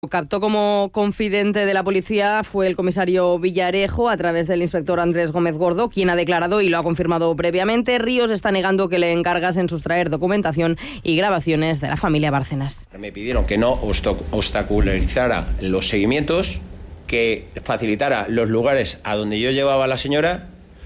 Captó como confidente de la policía fue el comisario Villarejo a través del inspector Andrés Gómez Gordo, quien ha declarado y lo ha confirmado previamente. Ríos está negando que le encargasen sustraer documentación y grabaciones de la familia Bárcenas. Me pidieron que no obstaculizara los seguimientos, que facilitara los lugares a donde yo llevaba a la señora,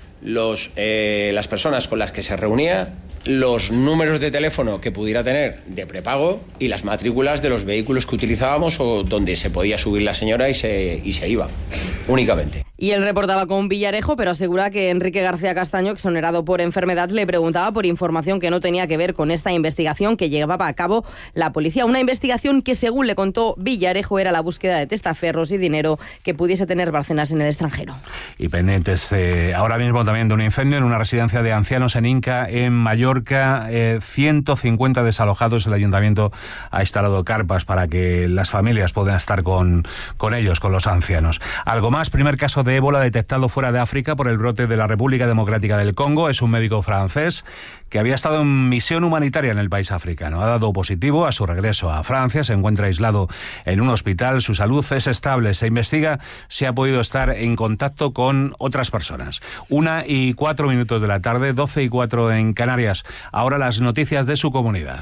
las personas con las que se reunía, los números de teléfono que pudiera tener de prepago y las matrículas de los vehículos que utilizábamos o donde se podía subir la señora y se iba, únicamente. Y él reportaba con Villarejo, pero asegura que Enrique García Castaño, exonerado por enfermedad, le preguntaba por información que no tenía que ver con esta investigación que llevaba a cabo la policía. Una investigación que, según le contó Villarejo, era la búsqueda de testaferros y dinero que pudiese tener Bárcenas en el extranjero. Y pendientes ahora mismo también de un incendio en una residencia de ancianos en Inca, en Mallorca. 150 desalojados. El ayuntamiento ha instalado carpas para que las familias puedan estar con ellos, con los ancianos. Algo más, primer caso de ébola detectado fuera de África por el brote de la República Democrática del Congo. Es un médico francés que había estado en misión humanitaria en el país africano. Ha dado positivo a su regreso a Francia. Se encuentra aislado en un hospital. Su salud es estable. Se investiga si ha podido estar en contacto con otras personas. 1:04 de la tarde, 12:04 en Canarias. Ahora las noticias de su comunidad.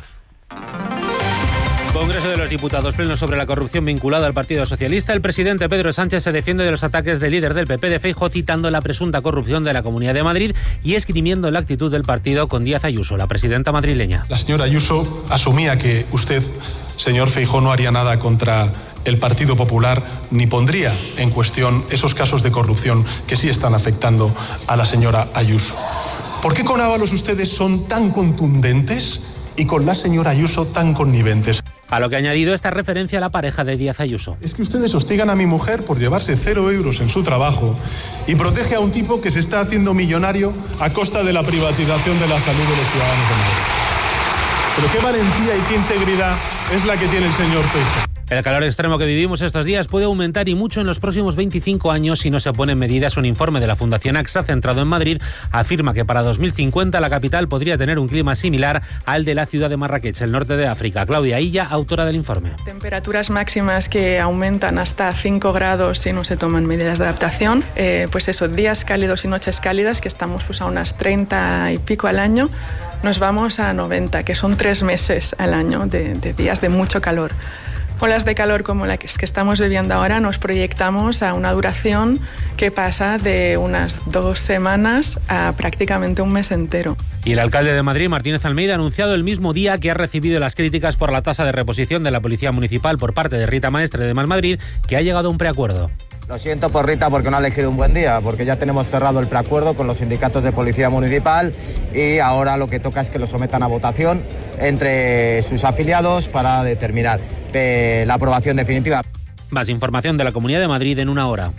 Congreso de los Diputados, pleno sobre la corrupción vinculada al Partido Socialista. El presidente Pedro Sánchez se defiende de los ataques del líder del PP, de Feijóo, citando la presunta corrupción de la Comunidad de Madrid y esgrimiendo la actitud del partido con Díaz Ayuso, la presidenta madrileña. La señora Ayuso asumía que usted, señor Feijóo, no haría nada contra el Partido Popular ni pondría en cuestión esos casos de corrupción que sí están afectando a la señora Ayuso. ¿Por qué con Ábalos ustedes son tan contundentes y con la señora Ayuso tan conniventes? A lo que ha añadido esta referencia a la pareja de Díaz Ayuso. Es que ustedes hostigan a mi mujer por llevarse 0 euros en su trabajo y protege a un tipo que se está haciendo millonario a costa de la privatización de la salud de los ciudadanos de Madrid. Pero qué valentía y qué integridad es la que tiene el señor Feijóo. El calor extremo que vivimos estos días puede aumentar y mucho en los próximos 25 años si no se ponen medidas. Un informe de la Fundación AXA, centrado en Madrid, afirma que para 2050 la capital podría tener un clima similar al de la ciudad de Marrakech, el norte de África. Claudia Illa, autora del informe. Temperaturas máximas que aumentan hasta 5 grados si no se toman medidas de adaptación. Días cálidos y noches cálidas, que estamos a unas 30 y pico al año. Nos vamos a 90, que son 3 meses al año de días de mucho calor. Olas de calor como la que estamos viviendo ahora nos proyectamos a una duración que pasa de unas 2 semanas a prácticamente un mes entero. Y el alcalde de Madrid, Martínez Almeida, ha anunciado el mismo día que ha recibido las críticas por la tasa de reposición de la Policía Municipal por parte de Rita Maestre de Más Madrid, que ha llegado a un preacuerdo. Lo siento por Rita porque no ha elegido un buen día, porque ya tenemos cerrado el preacuerdo con los sindicatos de Policía Municipal y ahora lo que toca es que lo sometan a votación entre sus afiliados para determinar la aprobación definitiva. Más información de la Comunidad de Madrid en 1 hora.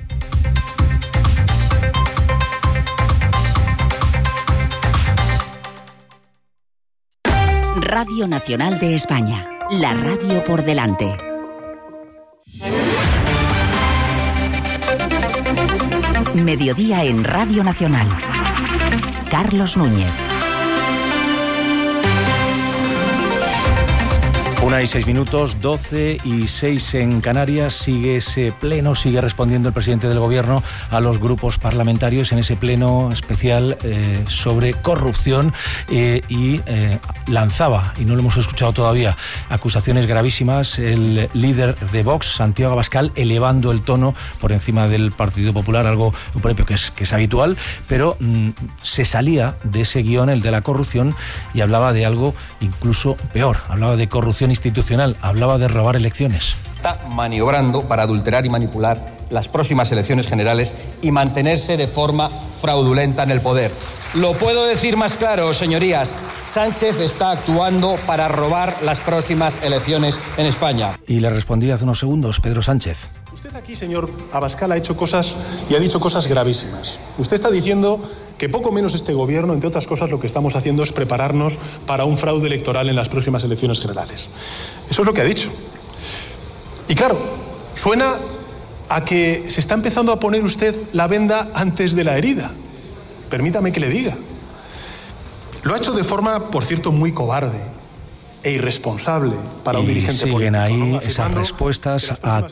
Radio Nacional de España, la radio por delante. Mediodía en Radio Nacional. Carlos Núñez. 1:06, 12:06 en Canarias. Sigue ese pleno, sigue respondiendo el presidente del Gobierno a los grupos parlamentarios en ese pleno especial sobre corrupción y lanzaba, y no lo hemos escuchado todavía, acusaciones gravísimas el líder de Vox, Santiago Abascal, elevando el tono por encima del Partido Popular, algo propio que es habitual, pero se salía de ese guión, el de la corrupción, y hablaba de algo incluso peor, hablaba de corrupción institucional, hablaba de robar elecciones. Está maniobrando para adulterar y manipular las próximas elecciones generales y mantenerse de forma fraudulenta en el poder. Lo puedo decir más claro, señorías, Sánchez está actuando para robar las próximas elecciones en España. Y le respondía hace unos segundos Pedro Sánchez. Usted aquí, señor Abascal, ha hecho cosas y ha dicho cosas gravísimas. Usted está diciendo que poco menos este gobierno, entre otras cosas, lo que estamos haciendo es prepararnos para un fraude electoral en las próximas elecciones generales. Eso es lo que ha dicho. Y claro, suena a que se está empezando a poner usted la venda antes de la herida. Permítame que le diga. Lo ha hecho de forma, por cierto, muy cobarde e irresponsable para un dirigente político. Siguen ahí esas respuestas a